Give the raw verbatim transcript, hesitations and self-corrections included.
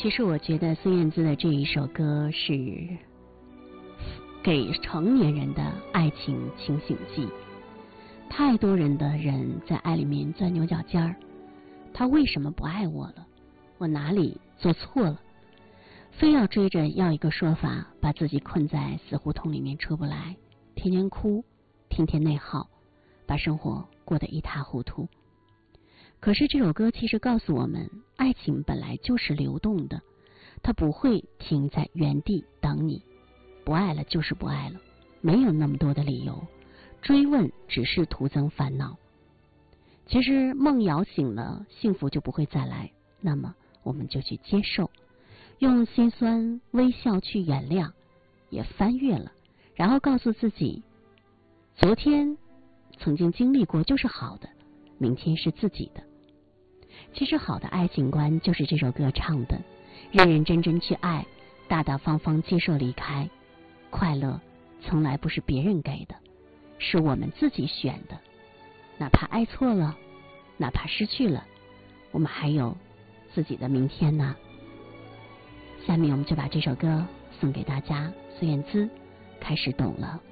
其实我觉得孙燕姿的这一首歌是给成年人的爱情清醒剂。太多人的人在爱里面钻牛角尖儿，他为什么不爱我了？我哪里做错了？非要追着要一个说法，把自己困在死胡同里面出不来，天天哭，天天内耗，把生活过得一塌糊涂。可是这首歌其实告诉我们，爱情本来就是流动的，它不会停在原地等你。不爱了就是不爱了，没有那么多的理由，追问只是徒增烦恼。其实梦摇醒了，幸福就不会再来，那么我们就去接受，用心酸微笑去原谅，也翻越了，然后告诉自己，昨天曾经经历过就是好的，明天是自己的。其实好的爱情观就是这首歌唱的，认认真真去爱，大大方方接受离开。快乐从来不是别人给的，是我们自己选的。哪怕爱错了，哪怕失去了，我们还有自己的明天呢。下面我们就把这首歌送给大家，孙燕姿，开始懂了。